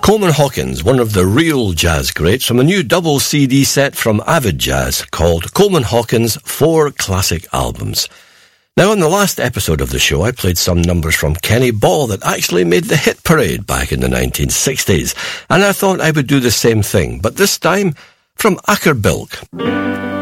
Coleman Hawkins, one of the real jazz greats, from a new double CD set from Avid Jazz called Coleman Hawkins 4 Classic Albums. Now, on the last episode of the show, I played some numbers from Kenny Ball that actually made the hit parade back in the 1960s, and I thought I would do the same thing, but this time from Acker Bilk.